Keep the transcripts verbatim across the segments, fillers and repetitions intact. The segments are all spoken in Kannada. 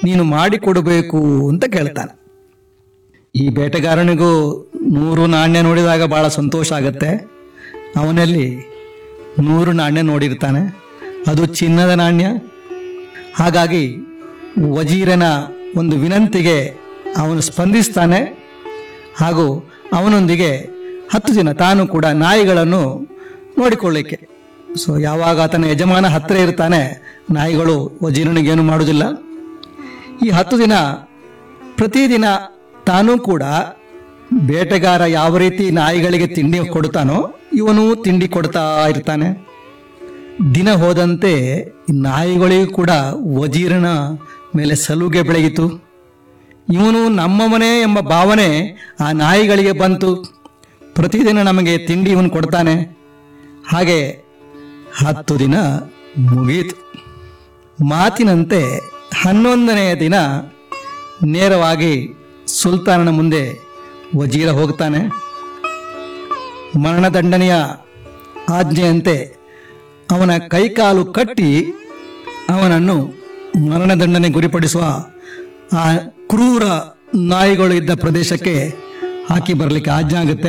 ನೀನು ಮಾಡಿಕೊಡಬೇಕು ಅಂತ ಕೇಳ್ತಾನೆ. ಈ ಬೇಟೆಗಾರನಿಗೂ ನೂರು ನಾಣ್ಯ ನೋಡಿದಾಗ ಬಹಳ ಸಂತೋಷ ಆಗತ್ತೆ. ಅವನಲ್ಲಿ ನೂರು ನಾಣ್ಯ ನೋಡಿರ್ತಾನೆ, ಅದು ಚಿನ್ನದ ನಾಣ್ಯ. ಹಾಗಾಗಿ ವಜೀರನ ಒಂದು ವಿನಂತಿಗೆ ಅವನು ಸ್ಪಂದಿಸ್ತಾನೆ. ಹಾಗೂ ಅವನೊಂದಿಗೆ ಹತ್ತು ದಿನ ತಾನು ಕೂಡ ನಾಯಿಗಳನ್ನು ನೋಡಿಕೊಳ್ಳಿಕ್ಕೆ. ಸೊ ಯಾವಾಗ ಆತನ ಯಜಮಾನ ಹತ್ತಿರ ಇರ್ತಾನೆ, ನಾಯಿಗಳು ವಜೀರನಿಗೇನು ಮಾಡುವುದಿಲ್ಲ. ಈ ಹತ್ತು ದಿನ ಪ್ರತಿದಿನ ತಾನೂ ಕೂಡ ಬೇಟೆಗಾರ ಯಾವ ರೀತಿ ನಾಯಿಗಳಿಗೆ ತಿಂಡಿ ಕೊಡ್ತಾನೋ ಇವನು ತಿಂಡಿ ಕೊಡ್ತಾ ಇರ್ತಾನೆ. ದಿನ ಹೋದಂತೆ ನಾಯಿಗಳಿಗೂ ಕೂಡ ವಜೀರನ ಮೇಲೆ ಸಲುಗೆ ಬೆಳೆಯಿತು. ಇವನು ನಮ್ಮ ಮನೆ ಎಂಬ ಭಾವನೆ ಆ ನಾಯಿಗಳಿಗೆ ಬಂತು. ಪ್ರತಿದಿನ ನಮಗೆ ತಿಂಡಿ ಇವನು ಕೊಡ್ತಾನೆ. ಹಾಗೆ ಹತ್ತು ದಿನ ಮುಗಿಯಿತು. ಮಾತಿನಂತೆ ಹನ್ನೊಂದನೆಯ ದಿನ ನೇರವಾಗಿ ಸುಲ್ತಾನನ ಮುಂದೆ ವಜೀರ ಹೋಗ್ತಾನೆ. ಮರಣದಂಡನೆಯ ಆಜ್ಞೆಯಂತೆ ಅವನ ಕೈಕಾಲು ಕಟ್ಟಿ ಅವನನ್ನು ಮರಣದಂಡನೆ ಗುರಿಪಡಿಸುವ ಆ ಕ್ರೂರ ನಾಯಿಗಳು ಇದ್ದ ಪ್ರದೇಶಕ್ಕೆ ಹಾಕಿ ಬರಲಿಕ್ಕೆ ಆಜ್ಞೆ ಆಗುತ್ತೆ.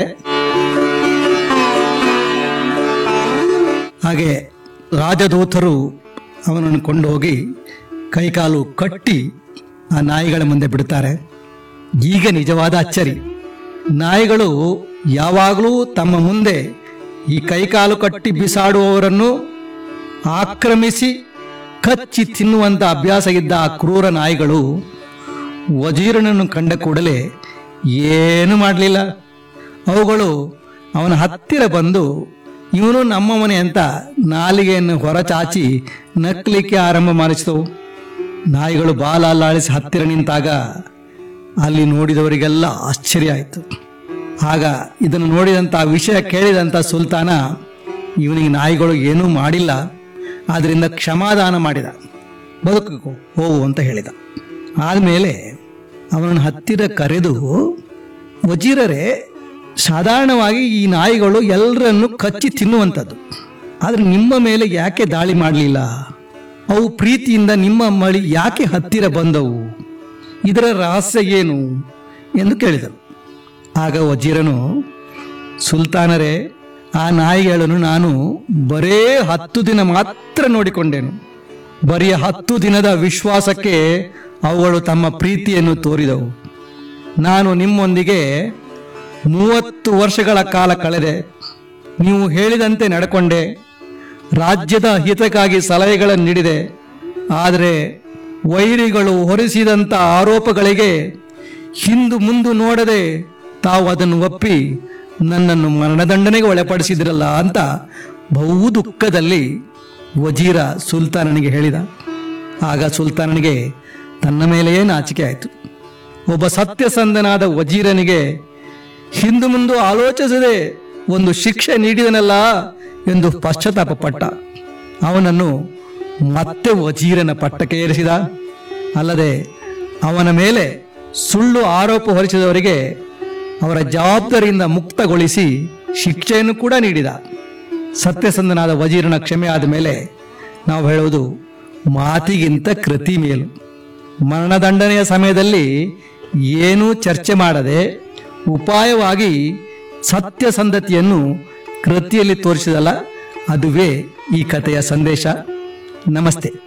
ಹಾಗೆ ರಾಜದೂತರು ಅವನನ್ನು ಕೊಂಡು ಹೋಗಿ ಕೈಕಾಲು ಕಟ್ಟಿ ಆ ನಾಯಿಗಳ ಮುಂದೆ ಬಿಡುತ್ತಾರೆ. ಈಗ ನಿಜವಾದ ಅಚ್ಚರಿ, ನಾಯಿಗಳು ಯಾವಾಗಲೂ ತಮ್ಮ ಮುಂದೆ ಈ ಕೈಕಾಲು ಕಟ್ಟಿ ಬಿಸಾಡುವವರನ್ನು ಆಕ್ರಮಿಸಿ ಕಚ್ಚಿ ತಿನ್ನುವಂತ ಅಭ್ಯಾಸ ಇದ್ದ ಆ ಕ್ರೂರ ನಾಯಿಗಳು ವಜೀರನನ್ನು ಕಂಡ ಕೂಡಲೇ ಏನು ಮಾಡಲಿಲ್ಲ. ಅವುಗಳು ಅವನ ಹತ್ತಿರ ಬಂದು ಇವನು ನಮ್ಮ ಮನೆ ಅಂತ ನಾಲಿಗೆಯನ್ನು ಹೊರಚಾಚಿ ನಕ್ಕಲಿಕ್ಕೆ ಆರಂಭ ಮಾಡಿಸಿದವು. ನಾಯಿಗಳು ಬಾಲ ಅಲ್ಲಾಡಿಸಿ ಹತ್ತಿರ ನಿಂತಾಗ ಅಲ್ಲಿ ನೋಡಿದವರಿಗೆಲ್ಲ ಆಶ್ಚರ್ಯ ಆಯಿತು. ಆಗ ಇದನ್ನು ನೋಡಿದಂಥ ವಿಷಯ ಕೇಳಿದಂಥ ಸುಲ್ತಾನ ಇವನಿಗೆ ನಾಯಿಗಳು ಏನೂ ಮಾಡಿಲ್ಲ, ಆದ್ದರಿಂದ ಕ್ಷಮಾದಾನ ಮಾಡಿದ. ಬದುಕು ಹೋಗು ಅಂತ ಹೇಳಿದ. ಆದಮೇಲೆ ಅವನನ್ನು ಹತ್ತಿರ ಕರೆದು, ವಜೀರರೇ, ಸಾಧಾರಣವಾಗಿ ಈ ನಾಯಿಗಳು ಎಲ್ಲರನ್ನು ಕಚ್ಚಿ ತಿನ್ನುವಂಥದ್ದು, ಆದರೆ ನಿಮ್ಮ ಮೇಲೆ ಯಾಕೆ ದಾಳಿ ಮಾಡಲಿಲ್ಲ? ಅವು ಪ್ರೀತಿಯಿಂದ ನಿಮ್ಮ ಮಳಿ ಯಾಕೆ ಹತ್ತಿರ ಬಂದವು? ಇದರ ರಹಸ್ಯ ಏನು ಎಂದು ಕೇಳಿದರು. ಆಗ ವಜೀರನು, ಸುಲ್ತಾನರೇ, ಆ ನಾಯಿಗಳನ್ನು ನಾನು ಬರೇ ಹತ್ತು ದಿನ ಮಾತ್ರ ನೋಡಿಕೊಂಡೆನು. ಬರೀ ಹತ್ತು ದಿನದ ವಿಶ್ವಾಸಕ್ಕೆ ಅವುಗಳು ತಮ್ಮ ಪ್ರೀತಿಯನ್ನು ತೋರಿದವು. ನಾನು ನಿಮ್ಮೊಂದಿಗೆ ಮೂವತ್ತು ವರ್ಷಗಳ ಕಾಲ ಕಳೆದೆ. ನೀವು ಹೇಳಿದಂತೆ ನಡ್ಕೊಂಡೆ, ರಾಜ್ಯದ ಹಿತಕ್ಕಾಗಿ ಸಲಹೆಗಳನ್ನು ನೀಡಿದೆ. ಆದರೆ ವೈರಿಗಳು ಹೊರಿಸಿದಂಥ ಆರೋಪಗಳಿಗೆ ಹಿಂದು ಮುಂದು ನೋಡದೆ ತಾವು ಅದನ್ನು ಒಪ್ಪಿ ನನ್ನನ್ನು ಮರಣದಂಡನೆಗೆ ಒಳಪಡಿಸಿದ್ರಲ್ಲ ಅಂತ ಬಹು ದುಃಖದಲ್ಲಿ ವಜೀರ ಸುಲ್ತಾನನಿಗೆ ಹೇಳಿದ. ಆಗ ಸುಲ್ತಾನನಿಗೆ ತನ್ನ ಮೇಲೆಯೇ ನಾಚಿಕೆ ಆಯಿತು. ಒಬ್ಬ ಸತ್ಯಸಂಧನಾದ ವಜೀರನಿಗೆ ಹಿಂದು ಮುಂದು ಆಲೋಚಿಸದೆ ಒಂದು ಶಿಕ್ಷೆ ನೀಡಿದನಲ್ಲ ಎಂದು ಪಶ್ಚಾತ್ತಾಪ ಪಟ್ಟ. ಅವನನ್ನು ಮತ್ತೆ ವಜೀರನ ಪಟ್ಟಕ್ಕೆ ಏರಿಸಿದ. ಅಲ್ಲದೆ ಅವನ ಮೇಲೆ ಸುಳ್ಳು ಆರೋಪ ಹೊರಿಸಿದವರಿಗೆ ಅವರ ಜವಾಬ್ದಾರಿಯಿಂದ ಮುಕ್ತಗೊಳಿಸಿ ಶಿಕ್ಷೆಯನ್ನು ಕೂಡ ನೀಡಿದ. ಸತ್ಯಸಂಧನಾದ ವಜೀರನ ಕ್ಷಮೆ ಆದ ಮೇಲೆ ನಾವು ಹೇಳುವುದು, ಮಾತಿಗಿಂತ ಕೃತಿ ಮೇಲು. ಮರಣದಂಡನೆಯ ಸಮಯದಲ್ಲಿ ಏನೂ ಚರ್ಚೆ ಮಾಡದೆ ಉಪಾಯವಾಗಿ ಸತ್ಯಸಂಧತೆಯನ್ನು ಕೃತಿಯಲ್ಲಿ ತೋರಿಸಿದಲ್ಲ, ಅದುವೇ ಈ ಕಥೆಯ ಸಂದೇಶ. ನಮಸ್ತೆ.